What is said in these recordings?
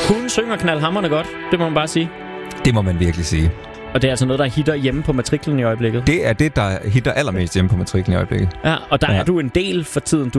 Hun synger knaldhamrende godt, det må man bare sige. Det må man virkelig sige. Og det er altså noget, der hitter hjemme på matriklen i øjeblikket. Det er det, der hitter allermest hjemme på matriklen i øjeblikket. Ja, og der er du en del for tiden.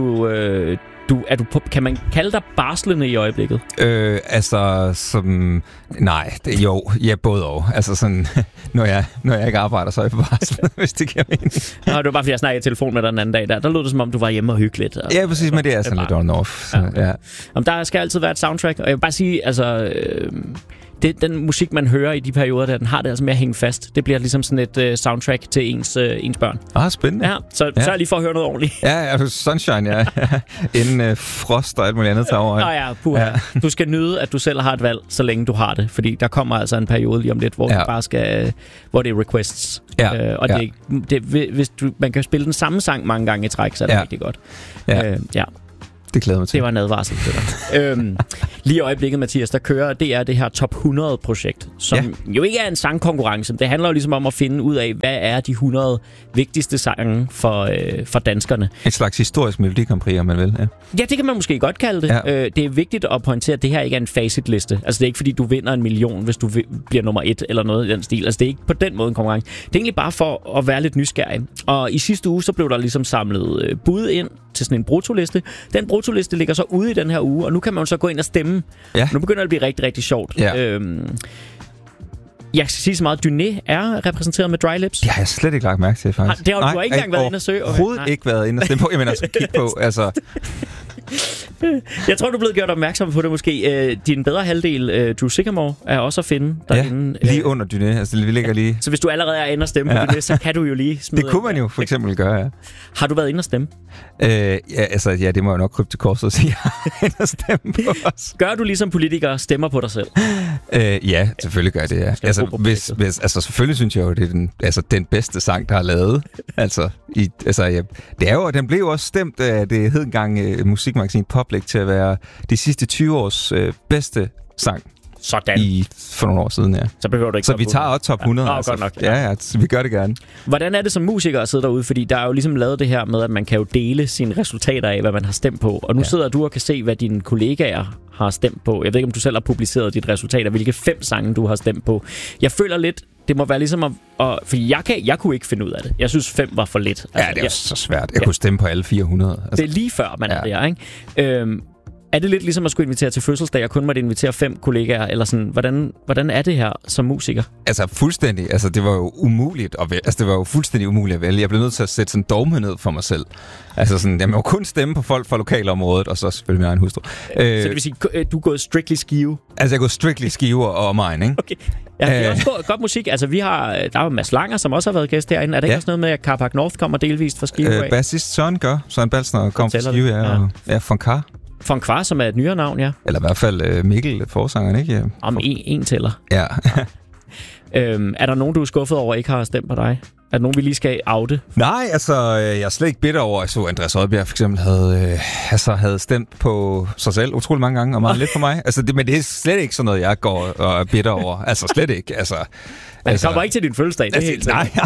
Kan man kalde dig barslende i øjeblikket? Altså, som... Nej, både og. Altså sådan, når jeg ikke arbejder, så er jeg på barsel, hvis det giver mening. Nå, det var bare, fordi jeg snakkede i telefon med dig den anden dag. Der lød det, som om du var hjemme og hyggeligt. Og, ja, præcis, men det er sådan lidt on-off. Ja. Om der skal altid være et soundtrack, og jeg vil bare sige, altså... Den musik, man hører i de perioder, der den har det altså med at hænge fast. Det bliver ligesom sådan et soundtrack til ens børn. Spændende. Ja, så sørg lige for at høre noget ordentligt. Ja, Sunshine, ja. Inden frost og alt muligt andet tager over. Nå ja, puha. Ja. Du skal nyde, at du selv har et valg, så længe du har det. Fordi der kommer altså en periode lige om lidt, hvor du bare skal... Hvor det er requests. Ja. Og hvis man kan spille den samme sang mange gange i træk, så er det rigtig godt. Ja. Det glæder mig til. Det var en advarsel til dig. Lige i øjeblikket, Mathias, der kører det her Top 100-projekt, som jo ikke er en sangkonkurrence. Det handler jo ligesom om at finde ud af, hvad er de 100 vigtigste sange for danskerne. Et slags historisk Melodi Grand Prix, om man vil. Ja, det kan man måske godt kalde det. Ja. Det er vigtigt at pointere, at det her ikke er en facitliste. Altså, det er ikke, fordi du vinder 1 million, hvis du bliver nummer 1 eller noget i den stil. Altså, det er ikke på den måde en konkurrence. Det er egentlig bare for at være lidt nysgerrig. Og i sidste uge, så blev der ligesom samlet bud ind til sådan en brutoliste. Den brutoliste ligger så ude i den her uge, og nu kan man jo så gå ind og stemme. Ja. Nu begynder det at blive rigtig, rigtig sjovt. Ja. Jeg skal sige så meget, Dyné er repræsenteret med Dry Lips. Det har jeg slet ikke lagt mærke til, faktisk. Du har ikke engang været inde og søge? Overhovedet ikke været inde og stemme på. Jeg mener, altså kigge på, altså... Jeg tror, du er blevet gjort opmærksom på det måske. Din bedre halvdel, Drew Sycamore, er også at finde derinde. Lige under Dyné. Altså, vi ligger lige... Så hvis du allerede er inde og stemme på Dyné, så kan du jo lige smide... Det kunne man jo for eksempel gøre, ja. Har du været inde og stemme? Det må jeg nok krybe til korset og sige, jeg har inde og stemme på os. Gør du ligesom politiker stemmer på dig selv? Ja, selvfølgelig gør jeg det, ja. Altså, selvfølgelig synes jeg jo, det er den bedste sang, der er lavet. Den blev jo også stemt af det hed engang musikmagasin Public til at være de sidste 20 års bedste sang. Sådan. For nogle år siden, ja. Så behøver du ikke. Så vi tager også top 100. Ja, godt nok. Ja, vi gør det gerne. Hvordan er det som musiker at sidde derude? Fordi der er jo ligesom lavet det her med, at man kan jo dele sine resultater af, hvad man har stemt på. Og nu sidder du og kan se, hvad dine kollegaer har stemt på. Jeg ved ikke, om du selv har publiceret dit resultat af, hvilke 5 sange du har stemt på. Jeg føler lidt, det må være ligesom fordi jeg kunne ikke finde ud af det. Jeg synes 5 var for lidt. Altså, det er så svært. Jeg kunne stemme på alle 400. Altså. Det er lige før, man er der, ikke? Er det lidt ligesom at skulle invitere til fødselsdag, og kun måtte invitere 5 kollegaer, eller sådan, hvordan er det her som musiker? Altså fuldstændig, det var jo umuligt at vælge. Altså det var jo fuldstændig umuligt at vælge. Jeg blev nødt til at sætte sådan en dogme ned for mig selv. Altså sådan, jeg må kun stemme på folk fra lokalområdet, og så selvfølgelig min egen hustru. Så det vil sige, du er gået strictly Skive? Altså jeg er gået strictly Skive og omegn, ikke? Okay. Ja, det er også godt musik. Altså der er jo Mads Langer, som også har været gæst herinde. Er det ikke også noget med, at Carpark North kommer delvist fra Skive af? Bassist Søren Balsner kom fra Skive, ja, von Carr. Von Kvar, som er et nyere navn, ja. Eller i hvert fald Mikkel, forsangeren, ikke? Ja. Om en tæller. Ja. Er der nogen, du er skuffet over, ikke har stemt på dig? Er der nogen, vi lige skal oute? Nej, jeg er slet ikke bitter over, at Andreas Oddbjerg for eksempel havde stemt på sig selv utrolig mange gange, og meget lidt for mig. Men det er slet ikke sådan noget, jeg går og er bitter over. Slet ikke. Han kommer ikke til din fødselsdag, det er helt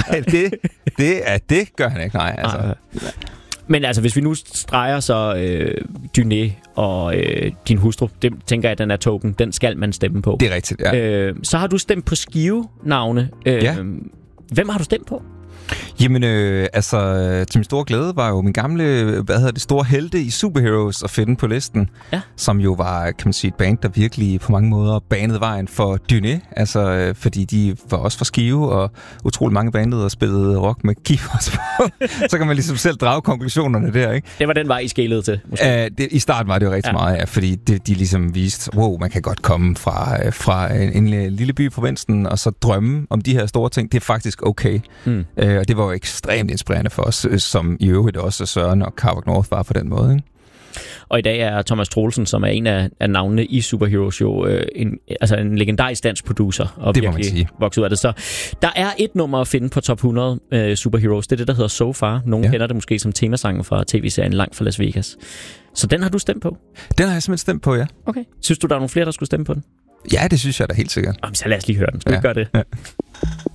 Nej, det gør han ikke, nej. Men hvis vi nu streger så Dyné og din hustru, det tænker jeg, den er token, den skal man stemme på. Det er rigtigt, ja. Så har du stemt på Skive-navne. Ja. Hvem har du stemt på? Jamen, til min store glæde var jo min gamle, store helte i Superheroes at finde på listen. Ja. Som jo var, kan man sige, et band, der virkelig på mange måder banede vejen for Dyné. Fordi de var også fra Skive, og utrolig mange bandede og spillede rock med keyboards på. Så kan man ligesom selv drage konklusionerne der, ikke? Det var den vej, I skælede til, måske? I starten var det jo rigtig meget, ja, fordi de ligesom viste, man kan godt komme fra en lille by i provinsen, og så drømme om de her store ting. Det er faktisk okay. Og det var jo ekstremt inspirerende for os, som i øvrigt også Søren og Carpark North var på den måde, ikke? Og i dag er Thomas Troelsen, som er en af navnene i Superheroes, jo en legendarisk dansk producer, og det virkelig vokset ud af det. Så der er et nummer at finde på top 100 Superheroes. Det er det, der hedder So Far. Nogle kender det måske som temasangen fra tv-serien Langt fra Las Vegas. Så den har du stemt på? Den har jeg simpelthen stemt på, ja. Okay. Synes du, der er nogle flere, der skulle stemme på den? Ja, det synes jeg da helt sikkert. Så lad os lige høre den. Skal vi gøre det? Ja.